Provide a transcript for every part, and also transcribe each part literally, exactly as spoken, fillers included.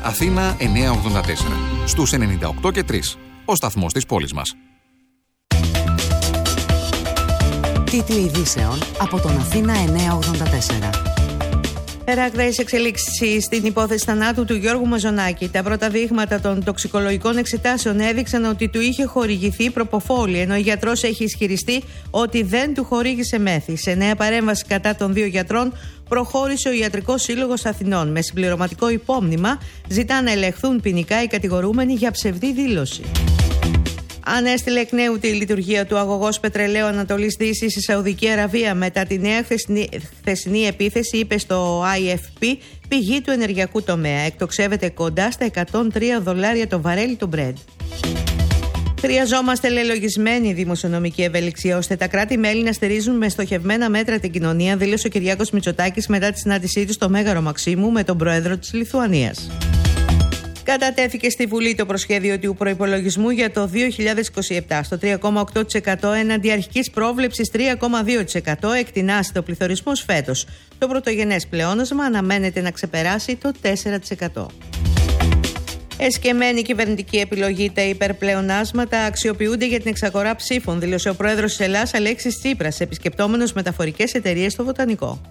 Αθήνα εννιακόσια ογδόντα τέσσερα. Στους ενενήντα οκτώ και τρία. Ο σταθμός της πόλης μας. Τίτλοι ειδήσεων από τον Αθήνα εννιακόσια ογδόντα τέσσερα. Ραγδαίες εξελίξεις στην υπόθεση θανάτου του Γιώργου Μαζονάκη. Τα πρώτα δείγματα των τοξικολογικών εξετάσεων έδειξαν ότι του είχε χορηγηθεί προποφόλη, ενώ ο γιατρός έχει ισχυριστεί ότι δεν του χορήγησε μέθη. Σε νέα παρέμβαση κατά των δύο γιατρών, προχώρησε ο Ιατρικός Σύλλογος Αθηνών. Με συμπληρωματικό υπόμνημα, ζητά να ελεγχθούν ποινικά οι κατηγορούμενοι για ψευδή δήλωση. Ανέστειλε εκ νέου τη λειτουργία του αγωγός πετρελαίου Ανατολής Δύσης στη Σαουδική Αραβία μετά τη νέα χθεσινή, χθεσινή επίθεση, είπε στο άι εφ πι πηγή του ενεργειακού τομέα. Εκτοξεύεται κοντά στα εκατόν τρία δολάρια το βαρέλι του Brent. Χρειαζόμαστε λελογισμένη δημοσιονομική ευελιξία ώστε τα κράτη-μέλη να στηρίζουν με στοχευμένα μέτρα την κοινωνία, δήλωσε ο Κυριάκος Μητσοτάκης μετά τη συνάντησή του στο Μέγαρο Μαξίμου με τον πρόεδρο της Λιθουανίας. Κατατέθηκε στη Βουλή το προσχέδιο του προϋπολογισμού για το δύο χιλιάδες είκοσι επτά στο τρία κόμμα οκτώ τοις εκατό έναντι αρχικής πρόβλεψης τρία κόμμα δύο τοις εκατό, εκτινάσει το πληθωρισμός φέτος. Το πρωτογενές πλεόνασμα αναμένεται να ξεπεράσει το τέσσερα τοις εκατό. Εσκεμμένη κυβερνητική επιλογή, τα υπερπλεονάσματα αξιοποιούνται για την εξαγορά ψήφων, δήλωσε ο πρόεδρος της Ελλάδας Αλέξης Τσίπρας, επισκεπτόμενος μεταφορικές εταιρείες στο Βοτανικό.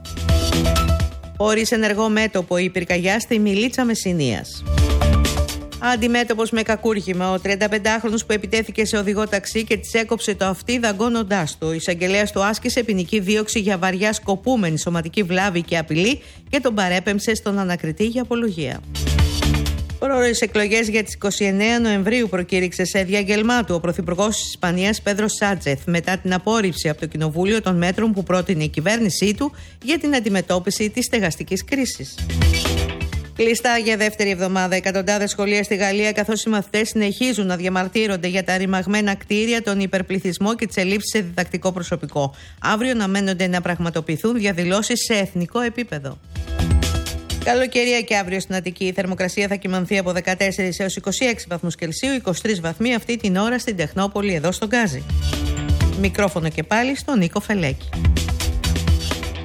Χωρίς ενεργό μέτωπο η πυρκαγιά στη Μιλίτσα Μεσσηνίας. Αντιμέτωπος με κακούργημα, ο τριανταπεντάχρονος που επιτέθηκε σε οδηγό ταξί και της έκοψε το αυτί δαγκώνοντάς του. Ο εισαγγελέας του άσκησε ποινική δίωξη για βαριά σκοπούμενη σωματική βλάβη και απειλή και τον παρέπεμψε στον ανακριτή για απολογία. Πρόορες εκλογές για τις είκοσι εννέα Νοεμβρίου προκήρυξε σε διάγγελμά του ο Πρωθυπουργός της Ισπανίας Πέδρο Σάντσεθ μετά την απόρριψη από το Κοινοβούλιο των μέτρων που πρότεινε η κυβέρνησή του για την αντιμετώπιση της στεγαστικής κρίσης. Κλειστά για δεύτερη εβδομάδα εκατοντάδες σχολεία στη Γαλλία, καθώς οι μαθητές συνεχίζουν να διαμαρτύρονται για τα ρημαγμένα κτίρια, τον υπερπληθυσμό και τις ελλείψεις σε διδακτικό προσωπικό. Αύριο αναμένονται να πραγματοποιηθούν διαδηλώσεις σε εθνικό επίπεδο. Καλοκαιρία και αύριο στην Αττική. Η θερμοκρασία θα κυμανθεί από δεκατέσσερις έως είκοσι έξι βαθμούς Κελσίου, είκοσι τρεις βαθμοί αυτή την ώρα στην Τεχνόπολη, εδώ στον Γκάζι. Μικρόφωνο και πάλι στον Νίκο Φελέκη.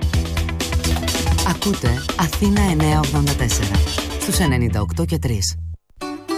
Ακούτε Αθήνα εννιακόσια ογδόντα τέσσερα στους ενενήντα οκτώ και τρία.